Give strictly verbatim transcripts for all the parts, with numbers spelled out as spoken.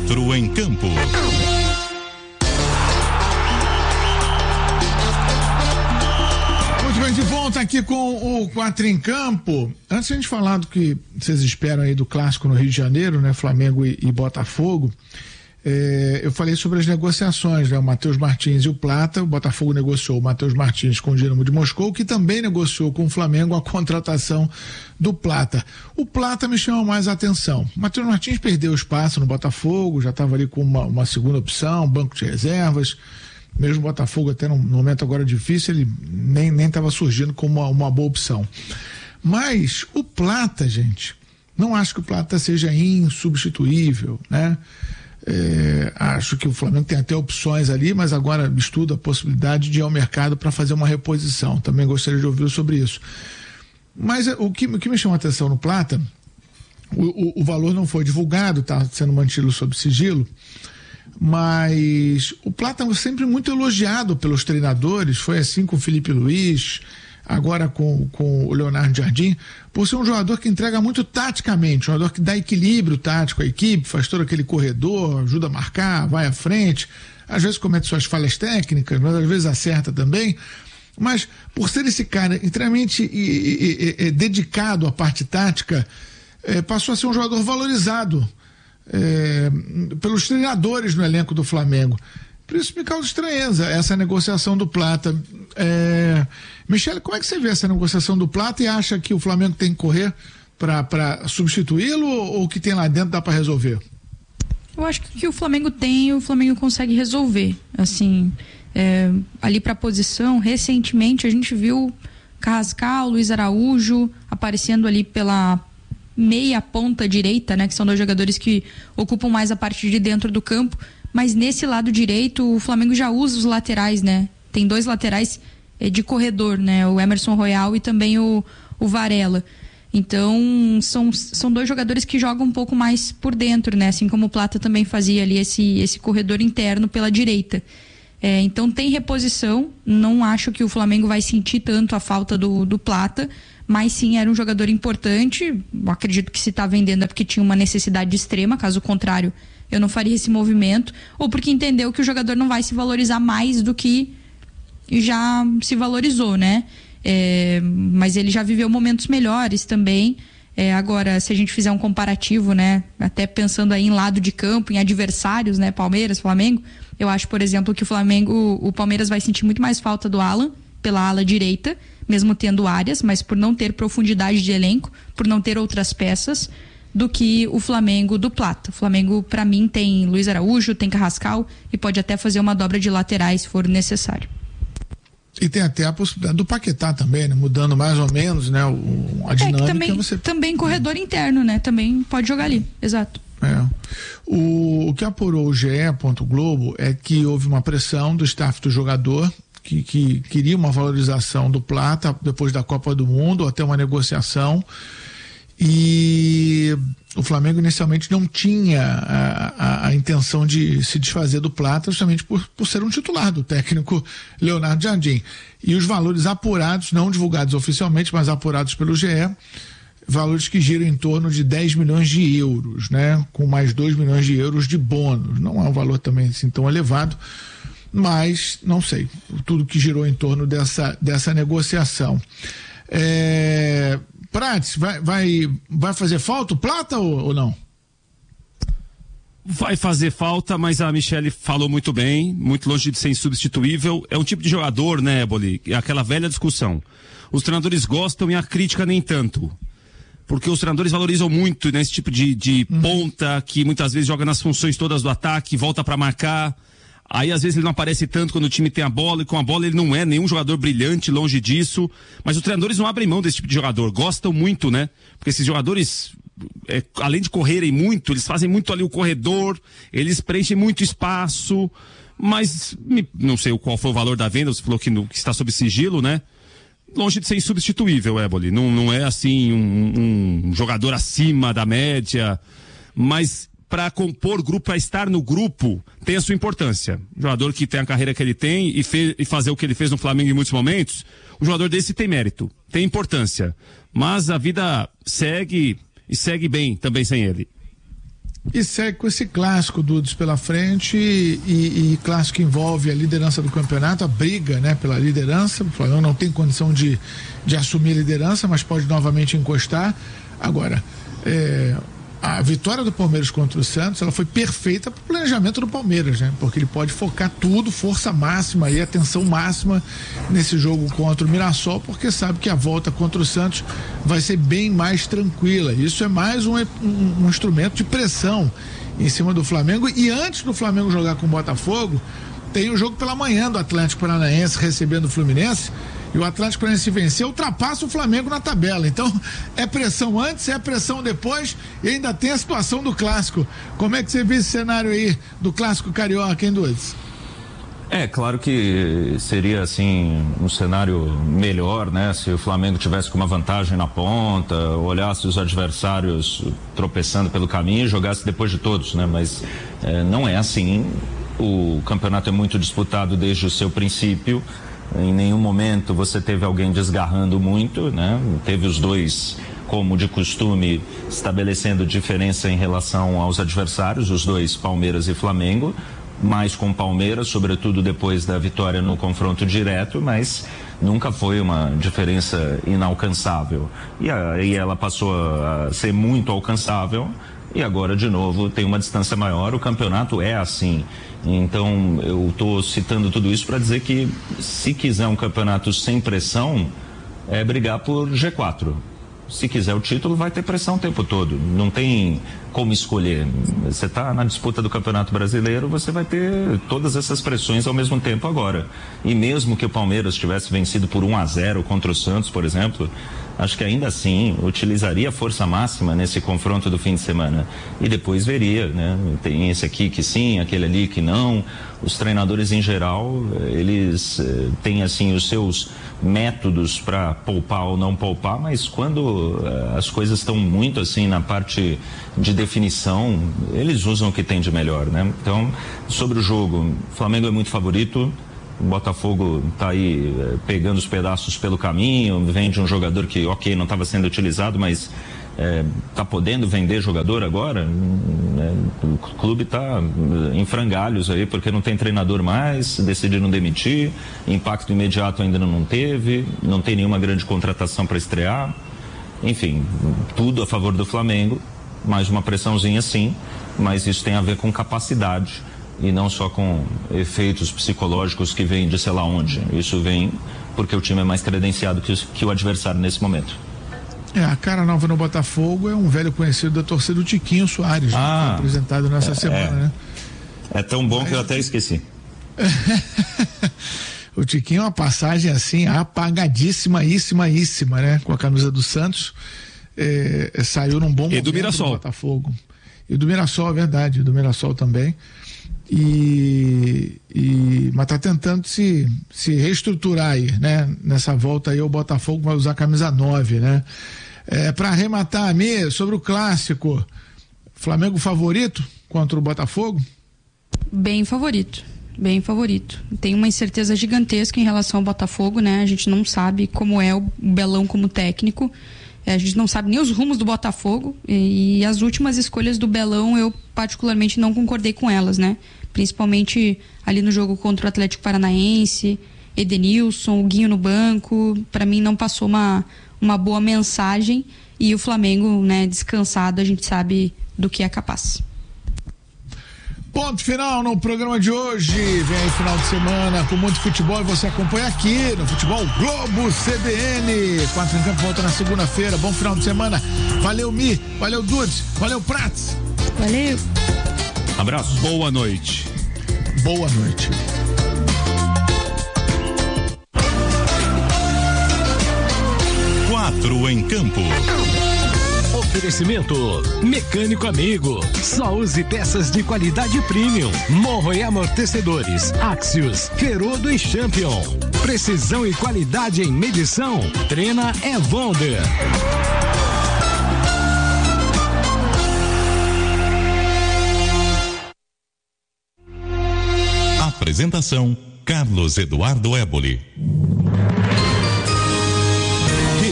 Quatro em Campo. Muito bem, de volta aqui com o Quatro em Campo. Antes de a gente falar do que vocês esperam aí do clássico no Rio de Janeiro, né? Flamengo e, e Botafogo. É, eu falei sobre as negociações, né? O Matheus Martins e o Plata. O Botafogo negociou o Matheus Martins com o Dinamo de Moscou, que também negociou com o Flamengo a contratação do Plata. O Plata me chama mais a atenção. O Matheus Martins perdeu espaço no Botafogo, já estava ali com uma, uma segunda opção, banco de reservas. Mesmo o Botafogo, até no momento agora difícil, ele nem nem estava surgindo como uma, uma boa opção. Mas o Plata, gente, não acho que o Plata seja insubstituível, né? É, acho que o Flamengo tem até opções ali, mas agora estuda a possibilidade de ir ao mercado para fazer uma reposição. Também gostaria de ouvir sobre isso. Mas o que, o que me chama a atenção no Plata, o, o, o valor não foi divulgado, está sendo mantido sob sigilo, mas o Plata é sempre muito elogiado pelos treinadores, foi assim com o Felipe Luiz, agora com, com o Leonardo Jardim, por ser um jogador que entrega muito taticamente, um jogador que dá equilíbrio tático à equipe, faz todo aquele corredor, ajuda a marcar, vai à frente, às vezes comete suas falhas técnicas, mas às vezes acerta também, mas por ser esse cara extremamente e, e, e, dedicado à parte tática, é, passou a ser um jogador valorizado é, pelos treinadores no elenco do Flamengo. Por isso me causa estranheza essa negociação do Plata. É... Michele, como é que você vê essa negociação do Plata e acha que o Flamengo tem que correr para substituí-lo ou o que tem lá dentro dá para resolver? Eu acho que o Flamengo tem, o Flamengo consegue resolver. Assim, é, ali para a posição, recentemente a gente viu Carrascal, Luiz Araújo aparecendo ali pela meia ponta direita, né? Que são dois jogadores que ocupam mais a parte de dentro do campo. Mas nesse lado direito, o Flamengo já usa os laterais, né? Tem dois laterais é, de corredor, né? O Emerson Royal e também o, o Varela. Então, são, são dois jogadores que jogam um pouco mais por dentro, né? Assim como o Plata também fazia ali esse, esse corredor interno pela direita. É, então, tem reposição. Não acho que o Flamengo vai sentir tanto a falta do, do Plata, mas sim, era um jogador importante. Eu acredito que se está vendendo é porque tinha uma necessidade extrema, caso contrário, eu não faria esse movimento, ou porque entendeu que o jogador não vai se valorizar mais do que já se valorizou, né? É, mas ele já viveu momentos melhores também. É, agora, se a gente fizer um comparativo, né? Até pensando aí em lado de campo, em adversários, né? Palmeiras, Flamengo, eu acho, por exemplo, que o Flamengo, o Palmeiras vai sentir muito mais falta do Alan pela ala direita, mesmo tendo áreas, mas por não ter profundidade de elenco, por não ter outras peças, do que o Flamengo do Plata. O Flamengo, para mim, tem Luiz Araújo, tem Carrascal e pode até fazer uma dobra de laterais se for necessário. E tem até a possibilidade do Paquetá também, né? Mudando mais ou menos, né? O, a dinâmica. É, que também, você... também corredor interno, né? Também pode jogar ali, exato. É. O, o que apurou o G E. Globo é que houve uma pressão do staff do jogador que, que queria uma valorização do Plata depois da Copa do Mundo, ou até uma negociação. E o Flamengo inicialmente não tinha a, a, a intenção de se desfazer do Plata, justamente por, por ser um titular do técnico Leonardo Jardim. E os valores apurados, não divulgados oficialmente, mas apurados pelo G E, valores que giram em torno de dez milhões de euros, né? Com mais dois milhões de euros de bônus. Não é um valor também assim tão elevado, mas não sei, tudo que girou em torno dessa, dessa negociação. É... Prates, vai, vai, vai fazer falta o Plata ou, ou não? Vai fazer falta, mas a Michele falou muito bem, muito longe de ser insubstituível. É um tipo de jogador, né, Eboli? É aquela velha discussão. Os treinadores gostam e a crítica nem tanto. Porque os treinadores valorizam muito nesse tipo de, de hum. ponta, que muitas vezes joga nas funções todas do ataque, volta para marcar. Aí às vezes ele não aparece tanto quando o time tem a bola, e com a bola ele não é nenhum jogador brilhante, longe disso, mas os treinadores não abrem mão desse tipo de jogador, gostam muito, né? Porque esses jogadores, é, além de correrem muito, eles fazem muito ali o corredor, eles preenchem muito espaço, mas não sei qual foi o valor da venda, você falou que, no, que está sob sigilo, né? Longe de ser insubstituível, Eboli, não, não é assim um, um jogador acima da média, mas para compor grupo, para estar no grupo, tem a sua importância. Um jogador que tem a carreira que ele tem e, fez, e fazer o que ele fez no Flamengo em muitos momentos, um jogador desse tem mérito, tem importância. Mas a vida segue e segue bem também sem ele. E segue com esse clássico, Dudes, pela frente, e, e, e clássico que envolve a liderança do campeonato, a briga, né, pela liderança. O Flamengo não tem condição de, de assumir a liderança, mas pode novamente encostar. Agora, é, a vitória do Palmeiras contra o Santos, ela foi perfeita para o planejamento do Palmeiras, né? Porque ele pode focar tudo, força máxima e atenção máxima nesse jogo contra o Mirassol, porque sabe que a volta contra o Santos vai ser bem mais tranquila. Isso é mais um, um, um instrumento de pressão em cima do Flamengo. E antes do Flamengo jogar com o Botafogo, tem o jogo pela manhã do Atlético Paranaense recebendo o Fluminense. E o Atlético Paranaense vencer, ultrapassa o Flamengo na tabela. Então, é pressão antes, é pressão depois, e ainda tem a situação do clássico. Como é que você vê esse cenário aí do clássico carioca, hein, Dudes? É, claro que seria, assim, um cenário melhor, né? Se o Flamengo tivesse com uma vantagem na ponta, olhasse os adversários tropeçando pelo caminho e jogasse depois de todos, né? Mas é, não é assim. O campeonato é muito disputado desde o seu princípio. Em nenhum momento você teve alguém desgarrando muito, né? Teve os dois, como de costume, estabelecendo diferença em relação aos adversários, os dois, Palmeiras e Flamengo, mais com Palmeiras, sobretudo depois da vitória no confronto direto, mas nunca foi uma diferença inalcançável. E aí ela passou a ser muito alcançável e agora, de novo, tem uma distância maior. O campeonato é assim. Então, eu estou citando tudo isso para dizer que, se quiser um campeonato sem pressão, é brigar por G quatro. Se quiser o título, vai ter pressão o tempo todo. Não tem como escolher. Você está na disputa do Campeonato Brasileiro, você vai ter todas essas pressões ao mesmo tempo agora. E mesmo que o Palmeiras tivesse vencido por um a zero contra o Santos, por exemplo, acho que ainda assim utilizaria a força máxima nesse confronto do fim de semana. E depois veria, né? Tem esse aqui que sim, aquele ali que não. Os treinadores em geral, eles eh, têm assim os seus métodos para poupar ou não poupar, mas quando eh, as coisas estão muito assim na parte de definição, eles usam o que tem de melhor, né? Então, sobre o jogo, o Flamengo é muito favorito. O Botafogo está aí eh, pegando os pedaços pelo caminho, vem de um jogador que, ok, não estava sendo utilizado, mas está é, podendo vender jogador agora. Né? O clube está em frangalhos aí, porque não tem treinador mais, decidiram demitir, impacto imediato ainda não teve, não tem nenhuma grande contratação para estrear. Enfim, tudo a favor do Flamengo, mais uma pressãozinha sim, mas isso tem a ver com capacidade e não só com efeitos psicológicos que vêm de sei lá onde. Isso vem porque o time é mais credenciado que, que o adversário nesse momento. É, a cara nova no Botafogo é um velho conhecido da torcida, do Tiquinho Soares, ah, né, que foi apresentado nessa é, semana, é, né? É tão bom Mas... que eu até esqueci. O Tiquinho é uma passagem assim apagadíssima, né? Com a camisa do Santos, é, é, saiu num bom momento. E do Mirassol. Do Botafogo. E do Mirassol, é verdade, do Mirassol também. E, e, mas tá tentando se, se reestruturar aí, né? Nessa volta aí o Botafogo vai usar a camisa nove, né? É, para arrematar a mim, sobre o clássico, Flamengo favorito contra o Botafogo? Bem favorito, bem favorito. Tem uma incerteza gigantesca em relação ao Botafogo, né? A gente não sabe como é o Belão como técnico. A gente não sabe nem os rumos do Botafogo, e, e as últimas escolhas do Belão eu particularmente não concordei com elas, né? Principalmente ali no jogo contra o Atlético Paranaense, Edenilson, o Guinho no banco, para mim não passou uma, uma boa mensagem, e o Flamengo, né, descansado, a gente sabe do que é capaz. Ponto final no programa de hoje. Vem aí final de semana com muito futebol e você acompanha aqui no Futebol Globo C B N. Quatro em Campo volta na segunda-feira. Bom final de semana. Valeu, Mi. Valeu, Dudes. Valeu, Prats. Valeu. Abraço. Boa noite. Boa noite. Quatro em Campo. Oferecimento Mecânico Amigo. Só use peças de qualidade premium. Morro e amortecedores. Axios, Ferodo e Champion. Precisão e qualidade em medição. Treina Evonder. Apresentação: Carlos Eduardo Éboli.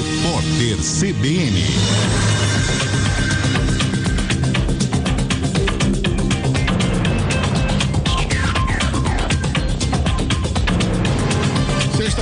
Repórter C B N.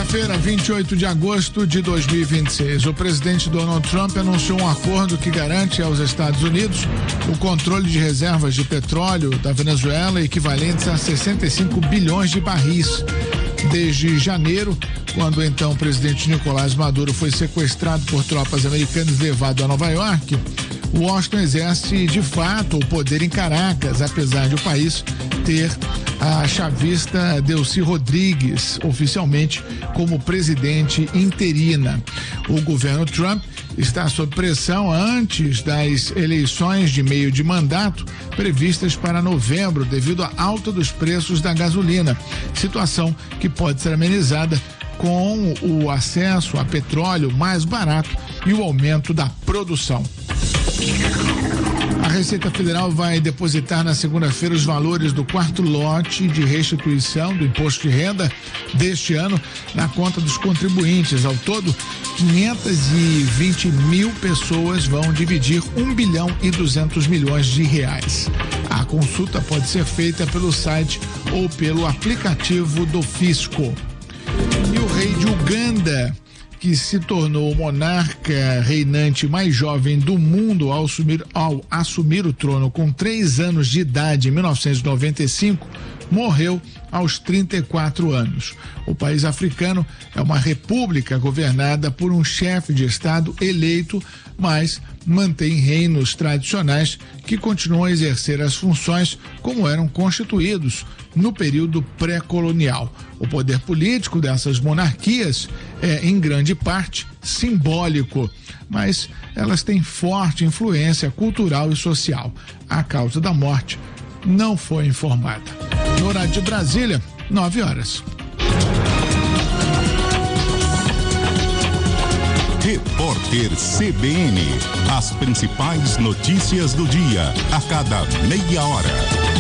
Segunda-feira, vinte e oito de agosto de dois mil e vinte e seis. O presidente Donald Trump anunciou um acordo que garante aos Estados Unidos o controle de reservas de petróleo da Venezuela equivalentes a sessenta e cinco bilhões de barris. Desde janeiro, quando então o presidente Nicolás Maduro foi sequestrado por tropas americanas e levado a Nova York, Washington exerce de fato o poder em Caracas, apesar de o país ter a chavista Delcy Rodrigues oficialmente como presidente interina. O governo Trump está sob pressão antes das eleições de meio de mandato previstas para novembro devido à alta dos preços da gasolina, situação que pode ser amenizada com o acesso a petróleo mais barato e o aumento da produção. A Receita Federal vai depositar na segunda-feira os valores do quarto lote de restituição do imposto de renda deste ano na conta dos contribuintes. Ao todo, quinhentas e vinte mil pessoas vão dividir um bilhão e duzentos milhões de reais. A consulta pode ser feita pelo site ou pelo aplicativo do Fisco. E o rei de Uganda, que se tornou o monarca reinante mais jovem do mundo ao assumir, ao assumir o trono com três anos de idade em mil novecentos e noventa e cinco, morreu aos trinta e quatro anos. O país africano é uma república governada por um chefe de Estado eleito, mas mantém reinos tradicionais que continuam a exercer as funções como eram constituídos no período pré-colonial. O poder político dessas monarquias é, em grande parte, simbólico, mas elas têm forte influência cultural e social. A causa da morte não foi informada. No horário de Brasília, nove horas. Repórter C B N. As principais notícias do dia, a cada meia hora.